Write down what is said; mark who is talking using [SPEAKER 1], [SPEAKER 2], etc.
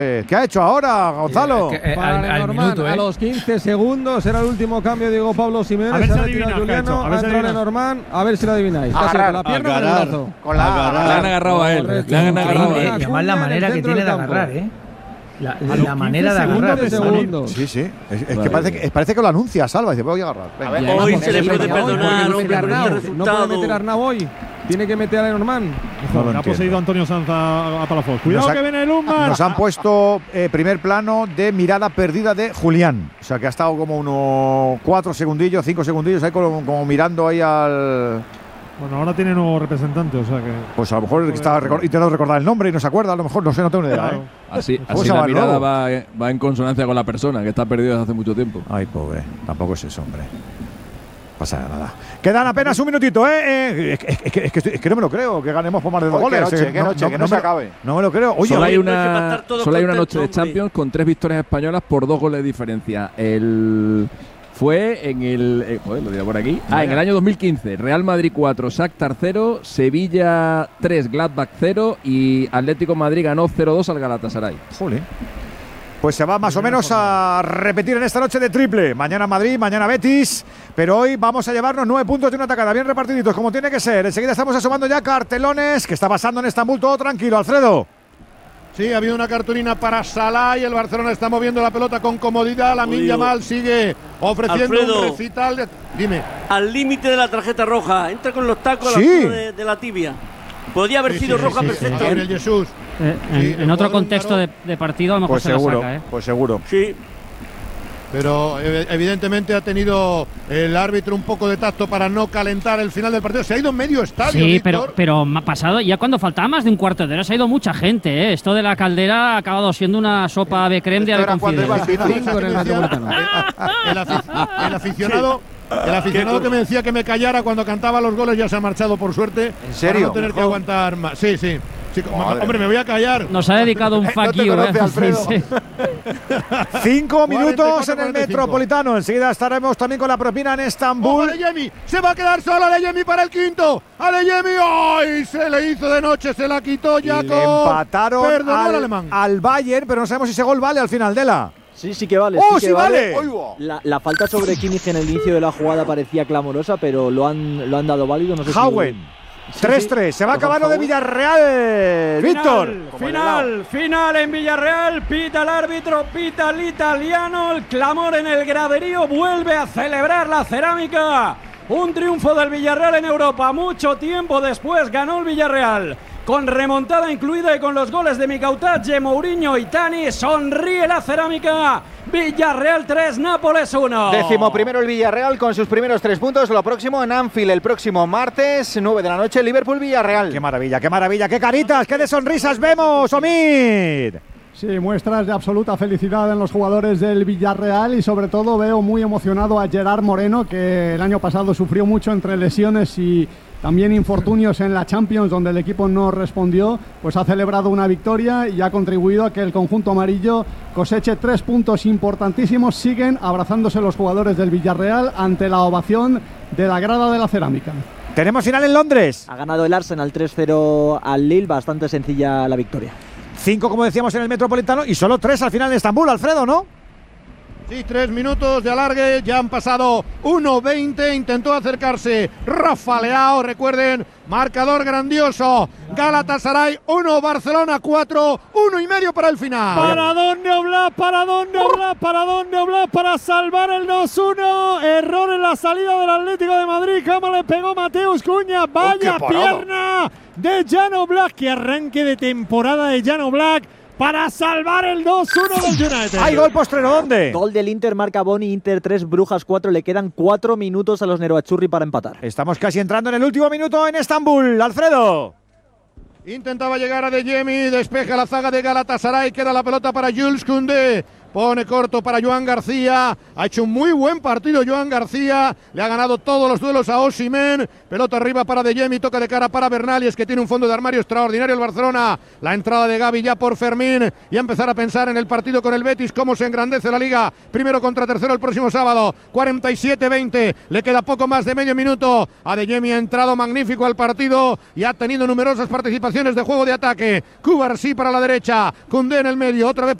[SPEAKER 1] ¿Qué ha hecho ahora, Gonzalo?
[SPEAKER 2] Al minuto,
[SPEAKER 3] a los 15 segundos era el último cambio. Diego Pablo Simeone.
[SPEAKER 4] A ver si
[SPEAKER 3] se ha
[SPEAKER 4] adivinas,
[SPEAKER 3] retirado Juliano. Ha entrado Lenormand. A ver si lo adivináis. Casi con la pierna o con el brazo.
[SPEAKER 5] Le han agarrado a él. Le han agarrado a él.
[SPEAKER 2] Y además la manera que tiene de agarrar, La manera de agarrar.
[SPEAKER 1] Sí. Es que parece que lo anuncia, Salva. Dice, voy a agarrar.
[SPEAKER 6] A ver, hoy se le puede perdonar.
[SPEAKER 3] No puede meter a Arnau hoy. Tiene que meter a Lenormand.
[SPEAKER 4] Ha poseído Antonio Sanz a Palafox. Cuidado que viene el Umar.
[SPEAKER 1] Nos han puesto primer plano de mirada perdida de Julián. O sea, que ha estado como unos 4 segundillos, 5 segundillos ahí como mirando ahí al…
[SPEAKER 4] Bueno, ahora tiene nuevo representante, o sea que…
[SPEAKER 1] Pues a lo mejor estaba intentando recordar el nombre y no se acuerda, a lo mejor, no sé, no tengo ni idea.
[SPEAKER 4] Claro.
[SPEAKER 5] Así la mirada va en consonancia con la persona, que está perdida desde hace mucho tiempo.
[SPEAKER 1] Ay, pobre, tampoco es eso, hombre. Pasa nada. Quedan apenas un minutito, ¿eh? Es que no me lo creo, que ganemos por más de 2 goles.
[SPEAKER 5] Que no se acabe.
[SPEAKER 1] No me lo creo. Oye,
[SPEAKER 5] solo hay una noche de Champions con 3 victorias españolas por 2 goles de diferencia. Fue en el… lo diré por aquí. En el año 2015. Real Madrid 4, Shakhtar 0, Sevilla 3, Gladbach 0 y Atlético Madrid ganó 0-2 al Galatasaray.
[SPEAKER 1] Jolín. Pues se va más o menos a repetir en esta noche de triple. Mañana Madrid, mañana Betis. Pero hoy vamos a llevarnos 9 puntos de una tacada, bien repartiditos, como tiene que ser. Enseguida estamos asomando ya cartelones. ¿Qué está pasando en Estambul? Todo tranquilo, Alfredo.
[SPEAKER 7] Sí, ha habido una cartulina para Salah y el Barcelona está moviendo la pelota con comodidad. Lamine Yamal sigue ofreciendo un recital. Dime.
[SPEAKER 6] Al límite de la tarjeta roja. Entra con los tacos a la altura de la tibia. Podía haber sido roja perfecta.
[SPEAKER 7] Jesús.
[SPEAKER 8] En otro contexto de partido a lo mejor se la saca,
[SPEAKER 1] Pues seguro.
[SPEAKER 7] Sí. Pero evidentemente ha tenido el árbitro un poco de tacto para no calentar el final del partido. Se ha ido medio estadio.
[SPEAKER 8] Sí,
[SPEAKER 7] Víctor.
[SPEAKER 8] pero ha pasado ya cuando faltaba más de un cuarto de hora. Se ha ido mucha gente, Esto de la caldera ha acabado siendo una sopa de creme de
[SPEAKER 7] El aficionado que me decía que me callara cuando cantaba los goles ya se ha marchado, por suerte.
[SPEAKER 1] ¿En serio?
[SPEAKER 7] Para no tener que aguantar más. Sí. Hombre, me voy a callar.
[SPEAKER 8] Nos ha dedicado un fuck you,
[SPEAKER 1] Alfredo. 5 minutos en el Metropolitano. Enseguida estaremos también con la propina en Estambul.
[SPEAKER 7] Adeyemi, se va a quedar solo Adeyemi para el quinto. Adeyemi, ¡ay! Se le hizo de noche, se la quitó Jacob.
[SPEAKER 1] Le empataron al Bayern, pero no sabemos si ese gol vale al final, Dela.
[SPEAKER 9] Sí que vale.
[SPEAKER 1] ¡Oh, sí vale!
[SPEAKER 9] La falta sobre Kimmich en el inicio de la jugada parecía clamorosa, pero lo han dado válido. No sé
[SPEAKER 1] Howen. 3-3, se va a acabar lo de Villarreal. Víctor.
[SPEAKER 3] Final en Villarreal. Pita el árbitro, pita el italiano. El clamor en el graderío. Vuelve a celebrar la Cerámica. Un triunfo del Villarreal en Europa. Mucho tiempo después ganó el Villarreal. Con remontada incluida y con los goles de Micautadje, Mourinho y Tani. Sonríe la Cerámica. Villarreal 3, Nápoles 1.
[SPEAKER 10] 11º el Villarreal con sus primeros 3 puntos. Lo próximo en Anfield el próximo martes, 9 de la noche, Liverpool-Villarreal.
[SPEAKER 1] Qué maravilla, qué caritas, qué de sonrisas vemos, Omid.
[SPEAKER 11] Sí, muestras de absoluta felicidad en los jugadores del Villarreal y sobre todo veo muy emocionado a Gerard Moreno, que el año pasado sufrió mucho entre lesiones y también infortunios en la Champions, donde el equipo no respondió. Pues ha celebrado una victoria y ha contribuido a que el conjunto amarillo coseche 3 puntos importantísimos. Siguen abrazándose los jugadores del Villarreal ante la ovación de la grada de la Cerámica.
[SPEAKER 1] Tenemos final en Londres.
[SPEAKER 9] Ha ganado el Arsenal 3-0 al Lille, bastante sencilla la victoria.
[SPEAKER 1] 5, como decíamos, en el Metropolitano y solo 3 al final en Estambul, Alfredo, ¿no?
[SPEAKER 7] Sí, 3 minutos de alargue, ya han pasado 1:20, intentó acercarse Rafa Leao, recuerden, marcador grandioso, Galatasaray 1, Barcelona 4, 1,5 para el final.
[SPEAKER 3] ¿Para dónde Oblak? Para salvar el 2-1, error en la salida del Atlético de Madrid, cómo le pegó Mateus Cunha, vaya pierna de Jan Oblak, que arranque de temporada de Jan Oblak, para salvar el 2-1 del United.
[SPEAKER 1] ¿Hay gol postrero dónde?
[SPEAKER 9] Gol del Inter, marca Boni, Inter 3, Brujas 4. Le quedan 4 minutos a los Nerazzurri para empatar.
[SPEAKER 1] Estamos casi entrando en el último minuto en Estambul. Alfredo.
[SPEAKER 7] Intentaba llegar a Adeyemi, despeja la zaga de Galatasaray, queda la pelota para Jules Koundé. Pone corto para Joan García. Ha hecho un muy buen partido Joan García. Le ha ganado todos los duelos a Osimhen. Pelota arriba para De Jemi. Toca de cara para Bernalies, que tiene un fondo de armario extraordinario el Barcelona. La entrada de Gavi ya por Fermín. Y a empezar a pensar en el partido con el Betis. Cómo se engrandece la Liga. Primero contra tercero el próximo sábado. 47-20. Le queda poco más de medio minuto. A De Jemi ha entrado magnífico al partido. Y ha tenido numerosas participaciones de juego de ataque. Cubarsí para la derecha. Koundé en el medio. Otra vez